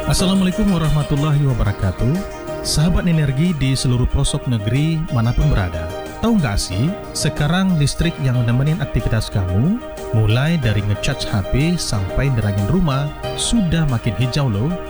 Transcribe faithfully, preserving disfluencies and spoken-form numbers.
Assalamualaikum warahmatullahi wabarakatuh. Sahabat energi di seluruh pelosok negeri manapun berada, tahu nggak sih, sekarang listrik yang menemenin aktivitas kamu, mulai dari ngecharge H P sampai nerangin rumah, sudah makin hijau loh.